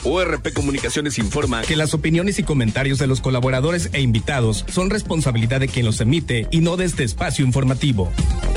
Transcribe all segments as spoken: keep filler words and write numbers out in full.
O R P Comunicaciones informa que las opiniones y comentarios de los colaboradores e invitados son responsabilidad de quien los emite y no de este espacio informativo.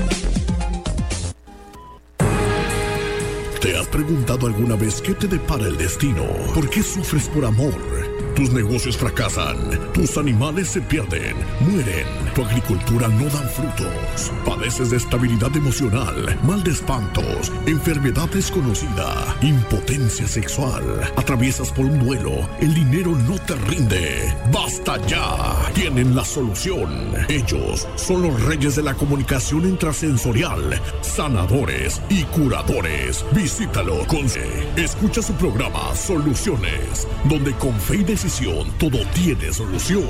¿Te has preguntado alguna vez qué te depara el destino? ¿Por qué sufres por amor? Tus negocios fracasan, tus animales se pierden, mueren, tu agricultura no dan frutos, padeces de estabilidad emocional, mal de espantos, enfermedad desconocida, impotencia sexual, atraviesas por un duelo, el dinero no te rinde. ¡Basta ya! Tienen la solución. Ellos son los reyes de la comunicación intrasensorial, sanadores y curadores. Visítalo con C. Escucha su programa Soluciones, donde con fe y decisión todo tiene solución.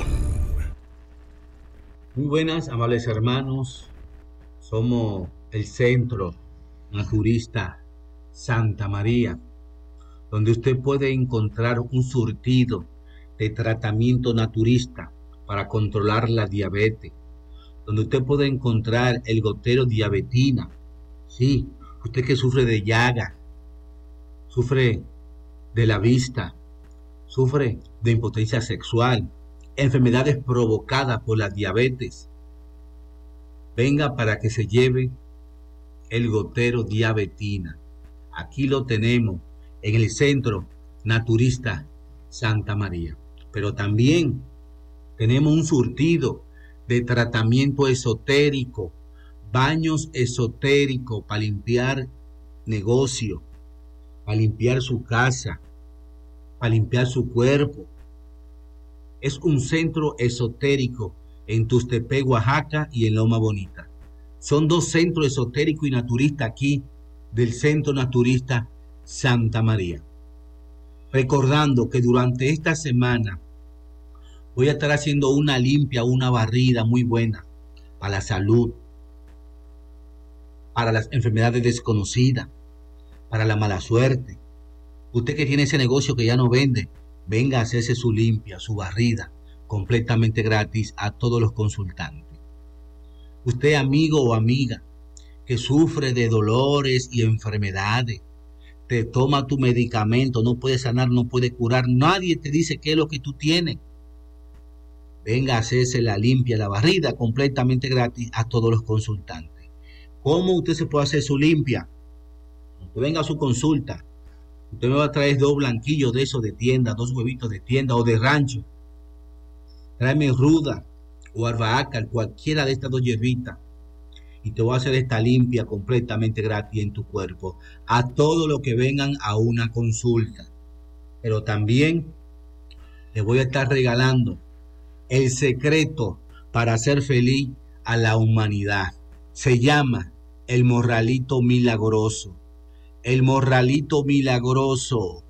Muy buenas, amables hermanos. Somos el Centro Naturista Santa María, donde usted puede encontrar un surtido de tratamiento naturista para controlar la diabetes, donde usted puede encontrar el gotero diabetina. Sí, usted que sufre de llaga, sufre de la vista, sufre de impotencia sexual, enfermedades provocadas por la diabetes, venga para que se lleve el gotero diabetina. Aquí lo tenemos en el Centro Naturista Santa María. Pero también tenemos un surtido de tratamiento esotérico, baños esotéricos para limpiar negocio, para limpiar su casa, para limpiar su cuerpo. Es un centro esotérico en Tustepec, Oaxaca, y en Loma Bonita. Son dos centros esotéricos y naturistas aquí del Centro Naturista Santa María. Recordando que durante esta semana voy a estar haciendo una limpia, una barrida muy buena para la salud, para las enfermedades desconocidas, para la mala suerte. Usted que tiene ese negocio que ya no vende, venga a hacerse su limpia, su barrida, completamente gratis a todos los consultantes. Usted, amigo o amiga, que sufre de dolores y enfermedades, te toma tu medicamento, no puede sanar, no puede curar, nadie te dice qué es lo que tú tienes. Venga a hacerse la limpia, la barrida, completamente gratis a todos los consultantes. ¿Cómo usted se puede hacer su limpia? Usted venga a su consulta. Usted me va a traer dos blanquillos de esos de tienda, dos huevitos de tienda o de rancho. Tráeme ruda o albahaca, cualquiera de estas dos hierbitas. Y te voy a hacer esta limpia completamente gratis en tu cuerpo. A todos los que vengan a una consulta. Pero también les voy a estar regalando el secreto para hacer feliz a la humanidad. Se llama el morralito milagroso. El morralito milagroso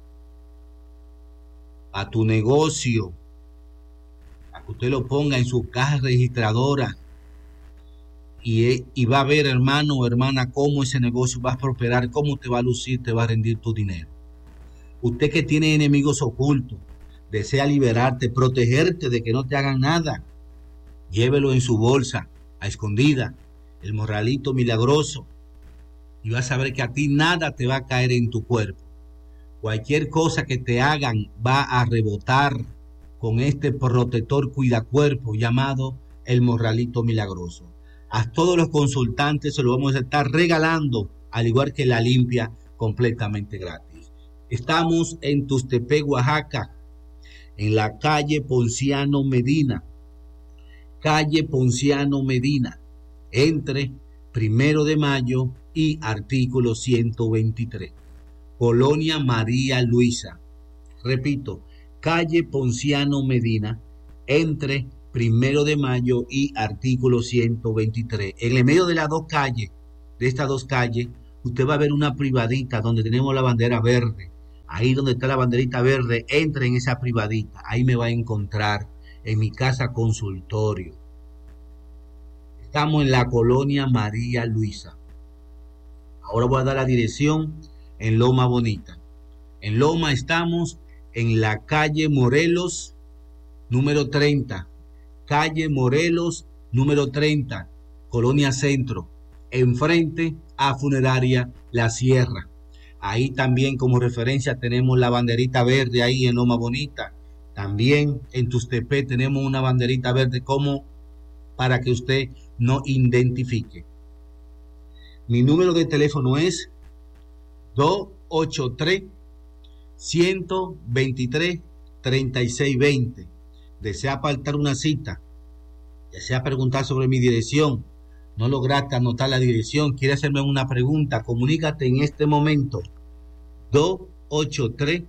a tu negocio, a que usted lo ponga en su caja registradora y, y va a ver, hermano o hermana, cómo ese negocio va a prosperar, cómo te va a lucir, te va a rendir tu dinero. Usted que tiene enemigos ocultos, desea liberarte, protegerte de que no te hagan nada, llévelo en su bolsa, a escondida, el morralito milagroso. Y vas a ver que a ti nada te va a caer en tu cuerpo. Cualquier cosa que te hagan va a rebotar con este protector cuidacuerpo llamado el morralito milagroso. A todos los consultantes se lo vamos a estar regalando, al igual que la limpia, completamente gratis. Estamos en Tustepec, Oaxaca, en la calle Ponciano Medina. Calle Ponciano Medina, entre Primero de Mayo y artículo ciento veintitrés. Colonia María Luisa. Repito, calle Ponciano Medina, entre Primero de Mayo y artículo ciento veintitrés. En el medio de las dos calles, de estas dos calles, usted va a ver una privadita donde tenemos la bandera verde. Ahí donde está la banderita verde, entre en esa privadita. Ahí me va a encontrar en mi casa consultorio. Estamos en la Colonia María Luisa. Ahora voy a dar la dirección en Loma Bonita. En Loma estamos en la calle Morelos, número treinta. Calle Morelos, número treinta, Colonia Centro, enfrente a Funeraria La Sierra. Ahí también como referencia tenemos la banderita verde ahí en Loma Bonita. También en Tustepé tenemos una banderita verde como para que usted no identifique. Mi número de teléfono es dos ocho tres, uno dos tres, tres seis dos cero. Desea apartar una cita, desea preguntar sobre mi dirección, no lograste anotar la dirección, quiere hacerme una pregunta, comunícate en este momento. dos ocho tres,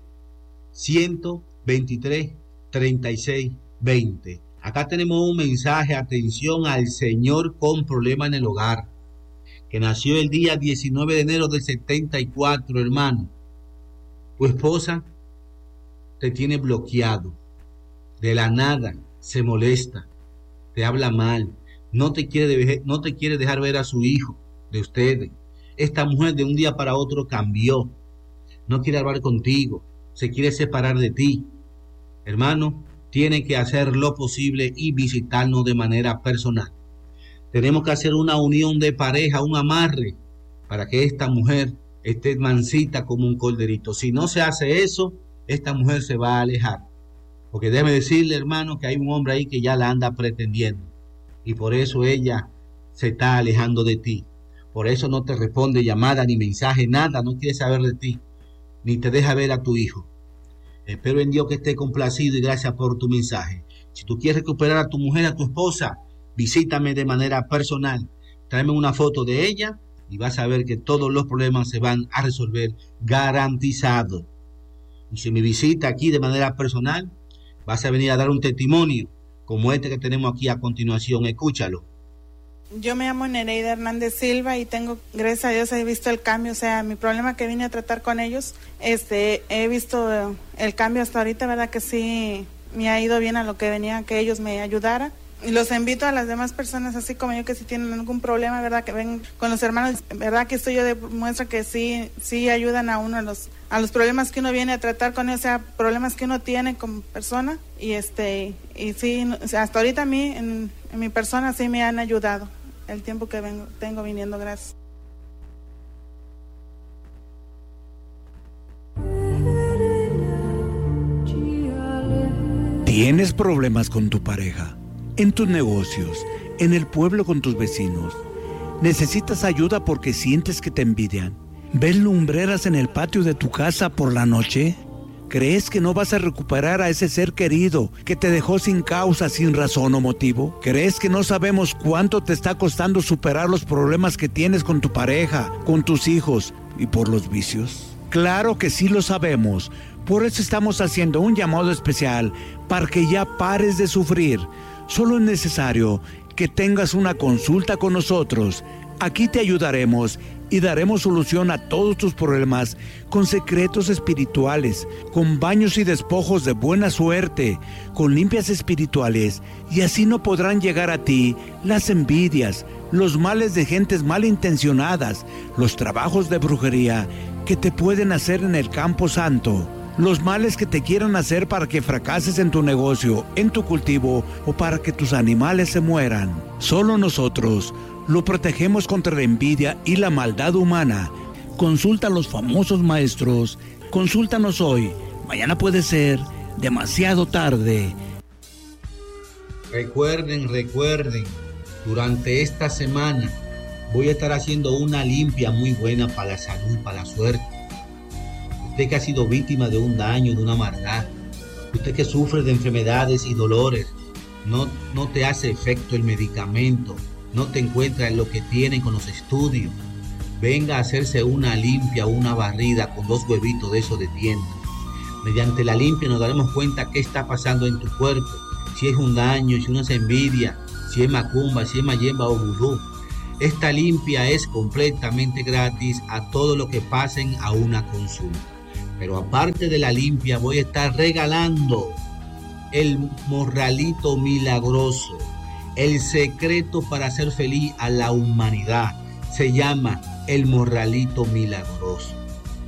uno dos tres, tres seis dos cero. Acá tenemos un mensaje, atención al señor con problema en el hogar, que nació el día diecinueve de enero del setenta y cuatro, hermano. Tu esposa te tiene bloqueado. De la nada se molesta, te habla mal, no te quiere, de, no te quiere dejar ver a su hijo, de ustedes. Esta mujer de un día para otro cambió, no quiere hablar contigo, se quiere separar de ti. Hermano, tiene que hacer lo posible y visitarnos de manera personal. Tenemos que hacer una unión de pareja, un amarre, para que esta mujer esté mansita como un corderito. Si no se hace eso, esta mujer se va a alejar. Porque déjeme decirle, hermano, que hay un hombre ahí que ya la anda pretendiendo. Y por eso ella se está alejando de ti. Por eso no te responde llamada ni mensaje, nada, no quiere saber de ti. Ni te deja ver a tu hijo. Espero en Dios que esté complacido y gracias por tu mensaje. Si tú quieres recuperar a tu mujer, a tu esposa, visítame de manera personal. Tráeme una foto de ella y vas a ver que todos los problemas se van a resolver garantizado. Y si me visita aquí de manera personal, vas a venir a dar un testimonio como este que tenemos aquí a continuación. Escúchalo. Yo me llamo Nereida Hernández Silva y tengo, gracias a Dios, he visto el cambio. O sea, mi problema que vine a tratar con ellos, este, he visto el cambio hasta ahorita, ¿verdad? Que sí me ha ido bien a lo que venía, que ellos me ayudaran. Y los invito a las demás personas, así como yo, que si tienen algún problema, ¿verdad? Que ven con los hermanos, ¿verdad? Que esto yo demuestra que sí, sí ayudan a uno a los, a los problemas que uno viene a tratar con ellos, o sea, problemas que uno tiene como persona. Y este, y sí, o sea, hasta ahorita a mí, en, en mi persona, sí me han ayudado el tiempo que vengo, tengo viniendo, gracias. ¿Tienes problemas con tu pareja? En tus negocios, en el pueblo con tus vecinos. ¿Necesitas ayuda porque sientes que te envidian? ¿Ves lumbreras en el patio de tu casa por la noche? ¿Crees que no vas a recuperar a ese ser querido que te dejó sin causa, sin razón o motivo? ¿Crees que no sabemos cuánto te está costando superar los problemas que tienes con tu pareja, con tus hijos y por los vicios? Claro que sí lo sabemos. Por eso estamos haciendo un llamado especial para que ya pares de sufrir. Solo es necesario que tengas una consulta con nosotros. Aquí te ayudaremos y daremos solución a todos tus problemas con secretos espirituales, con baños y despojos de buena suerte, con limpias espirituales, y así no podrán llegar a ti las envidias, los males de gentes malintencionadas, los trabajos de brujería que te pueden hacer en el campo santo. Los males que te quieran hacer para que fracases en tu negocio, en tu cultivo o para que tus animales se mueran. Solo nosotros lo protegemos contra la envidia y la maldad humana. Consulta a los famosos maestros. Consúltanos hoy. Mañana puede ser demasiado tarde. Recuerden, recuerden, durante esta semana voy a estar haciendo una limpia muy buena para la salud, para la suerte. Usted que ha sido víctima de un daño, de una maldad, usted que sufre de enfermedades y dolores, no, no te hace efecto el medicamento, no te encuentra en lo que tienen con los estudios, venga a hacerse una limpia, una barrida con dos huevitos de esos de tienda. Mediante la limpia nos daremos cuenta qué está pasando en tu cuerpo, si es un daño, si uno se envidia, si es macumba, si es mayemba o vudú. Esta limpia es completamente gratis a todo lo que pasen a una consulta. Pero aparte de la limpia, voy a estar regalando el morralito milagroso, el secreto para hacer feliz a la humanidad. Se llama el morralito milagroso.